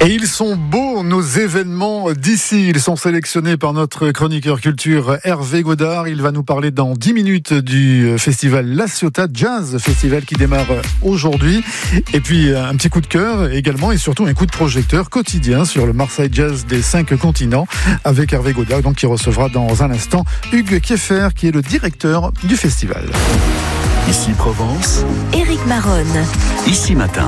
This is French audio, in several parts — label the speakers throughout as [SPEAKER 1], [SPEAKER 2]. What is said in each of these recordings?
[SPEAKER 1] Et ils sont beaux, nos événements d'ici. Ils sont sélectionnés par notre chroniqueur culture Hervé Godard. Il va nous parler dans 10 minutes du festival La Ciotat Jazz, festival qui démarre aujourd'hui. Et puis un petit coup de cœur également et surtout un coup de projecteur quotidien sur le Marseille Jazz des 5 continents avec Hervé Godard, donc qui recevra dans un instant Hugues Kieffer, qui est le directeur du festival.
[SPEAKER 2] Ici Provence,
[SPEAKER 3] Éric Maronne.
[SPEAKER 2] Ici Matin.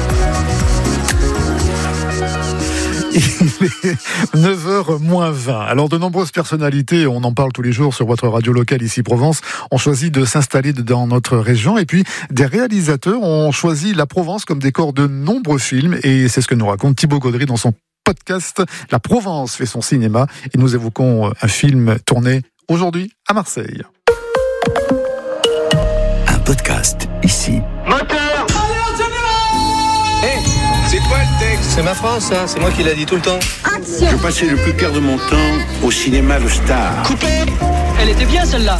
[SPEAKER 1] Il est 9h moins 20. Alors, de nombreuses personnalités, on en parle tous les jours sur votre radio locale ici Provence, ont choisi de s'installer dans notre région. Et puis, des réalisateurs ont choisi la Provence comme décor de nombreux films. Et c'est ce que nous raconte Thibaut Gaudry dans son podcast « La Provence fait son cinéma ». Et nous évoquons un film tourné aujourd'hui à Marseille.
[SPEAKER 2] Un podcast ici.
[SPEAKER 4] Moteur!
[SPEAKER 5] C'est quoi le texte?
[SPEAKER 4] C'est ma France, ça. C'est moi qui l'a dit tout le temps.
[SPEAKER 5] Je passais le plus clair de mon temps au cinéma Le Star.
[SPEAKER 4] Coupé! Elle était bien, celle-là.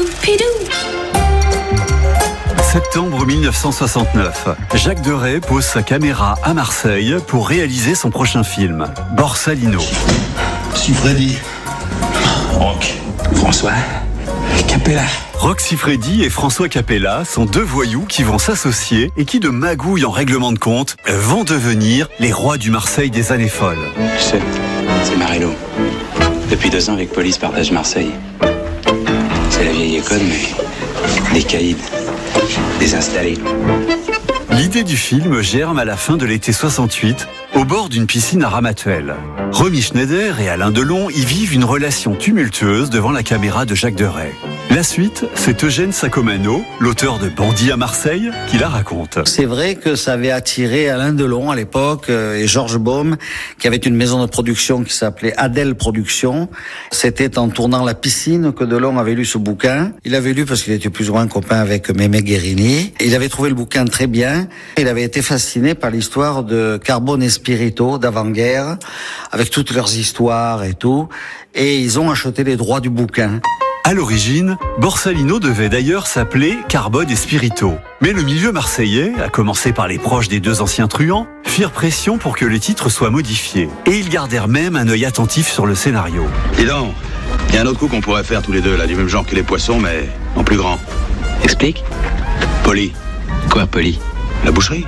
[SPEAKER 2] Septembre 1969. Jacques Deray pose sa caméra à Marseille pour réaliser son prochain film, Borsalino.
[SPEAKER 5] Siffredi. Rock. François. Capella.
[SPEAKER 2] Roch Siffredi et François Capella sont deux voyous qui vont s'associer et qui, de magouille en règlement de compte, vont devenir les rois du Marseille des années folles.
[SPEAKER 6] Tu sais, c'est Marello. Depuis 2 ans avec Police partage Marseille. C'est la vieille école, mais des caïds, des installés.
[SPEAKER 2] L'idée du film germe à la fin de l'été 68, au bord d'une piscine à Ramatuelle. Romy Schneider et Alain Delon y vivent une relation tumultueuse devant la caméra de Jacques Deray. La suite, c'est Eugène Sacomano, l'auteur de Bandit à Marseille, qui la raconte.
[SPEAKER 7] C'est vrai que ça avait attiré Alain Delon à l'époque et Georges Baume, qui avait une maison de production qui s'appelait Adèle Productions. C'était en tournant La Piscine que Delon avait lu ce bouquin. Il avait lu parce qu'il était plus ou moins copain avec Mémé Guérini. Il avait trouvé le bouquin très bien. Il avait été fasciné par l'histoire de Carbone et Spirito d'avant-guerre, avec toutes leurs histoires et tout. Et ils ont acheté les droits du bouquin.
[SPEAKER 2] À l'origine, Borsalino devait d'ailleurs s'appeler Carbone et Spirito. Mais le milieu marseillais, à commencer par les proches des deux anciens truands, firent pression pour que les titres soient modifiés. Et ils gardèrent même un œil attentif sur le scénario.
[SPEAKER 8] Dis donc, il y a un autre coup qu'on pourrait faire tous les deux, là, du même genre que les poissons, mais en plus grand.
[SPEAKER 6] Explique.
[SPEAKER 8] Poli.
[SPEAKER 6] Quoi, Poli?
[SPEAKER 8] La boucherie.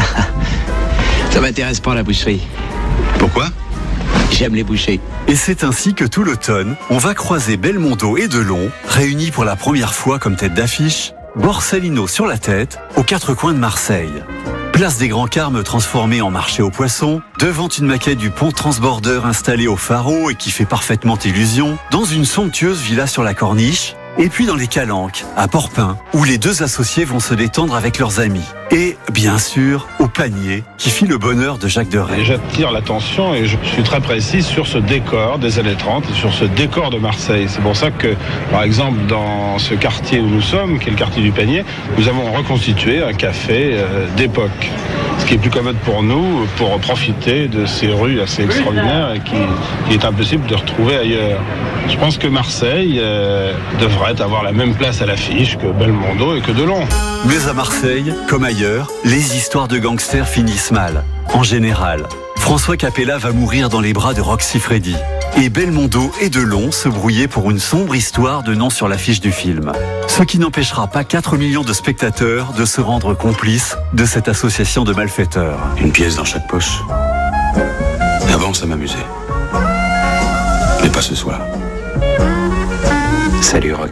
[SPEAKER 6] Ça m'intéresse pas, la boucherie.
[SPEAKER 8] Pourquoi?
[SPEAKER 6] J'aime les bouchers.
[SPEAKER 2] Et c'est ainsi que tout l'automne, on va croiser Belmondo et Delon, réunis pour la première fois comme tête d'affiche, Borsalino sur la tête, aux 4 coins de Marseille. Place des Grands Carmes transformée en marché aux poissons, devant une maquette du pont Transborder installé au Pharo et qui fait parfaitement illusion, dans une somptueuse villa sur la Corniche, et puis dans les Calanques, à Porpin, où les deux associés vont se détendre avec leurs amis. Et, bien sûr, au Panier, qui fit le bonheur de Jacques Deray.
[SPEAKER 9] Et j'attire l'attention et je suis très précis sur ce décor des années 30 et sur ce décor de Marseille. C'est pour ça que, par exemple, dans ce quartier où nous sommes, qui est le quartier du Panier, nous avons reconstitué un café d'époque. Ce qui est plus commode pour nous, pour profiter de ces rues assez extraordinaires et qui est impossible de retrouver ailleurs. Je pense que Marseille devrait avoir la même place à l'affiche que Belmondo et que Delon.
[SPEAKER 2] Mais à Marseille, comme ailleurs, les histoires de gangsters finissent mal. En général, François Capella va mourir dans les bras de Roch Siffredi. Et Belmondo et Delon se brouillaient pour une sombre histoire de nom sur l'affiche du film. Ce qui n'empêchera pas 4 millions de spectateurs de se rendre complices de cette association de malfaiteurs.
[SPEAKER 8] Une pièce dans chaque poche. Avant, ça m'amusait. Mais pas ce soir.
[SPEAKER 6] Salut, Roch.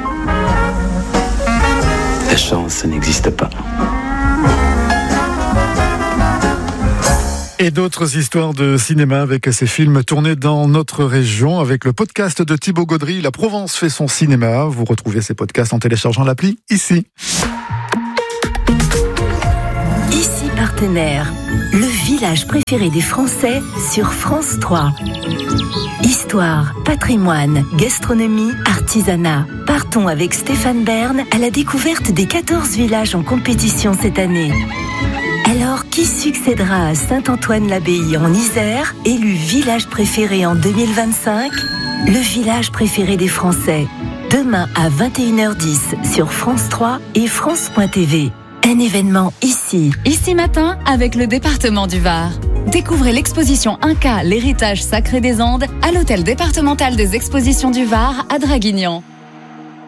[SPEAKER 6] La chance, ça n'existe pas.
[SPEAKER 1] Et d'autres histoires de cinéma avec ces films tournés dans notre région avec le podcast de Thibaut Gaudry, La Provence fait son cinéma. Vous retrouvez ces podcasts en téléchargeant l'appli ici.
[SPEAKER 3] Ici Partenaire, le village préféré des Français sur France 3. Histoire, patrimoine, gastronomie, artisanat. Partons avec Stéphane Bern à la découverte des 14 villages en compétition cette année. Alors, qui succédera à Saint-Antoine-l'Abbaye en Isère, élu village préféré en 2025 ? Le village préféré des Français. Demain à 21h10 sur France 3 et France.tv. Un événement ici.
[SPEAKER 10] Ici Matin avec le département du Var. Découvrez l'exposition Inca, l'héritage sacré des Andes à l'hôtel départemental des expositions du Var à Draguignan.